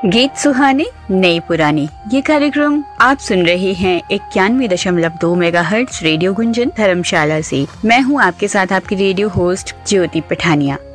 गीत सुहाने नई पुरानी, ये कार्यक्रम आप सुन रहे हैं 91.2 मेगाहर्ट्ज रेडियो गुंजन धर्मशाला से। मैं हूं आपके साथ आपकी रेडियो होस्ट ज्योति पठानिया।